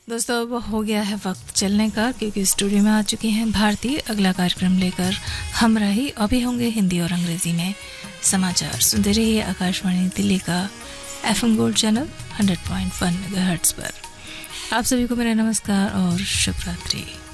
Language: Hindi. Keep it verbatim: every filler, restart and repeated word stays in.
दोस्तों अब हो गया है वक्त चलने का, क्योंकि स्टूडियो में आ चुकी हैं भारती अगला कार्यक्रम लेकर। हम रही अभी होंगे हिंदी और अंग्रेजी में समाचार। सुनते रहिए आकाशवाणी दिल्ली का FM gold channel hundred point one megahertz पर। आप सभी को मेरा नमस्कार और शुभ रात्रि।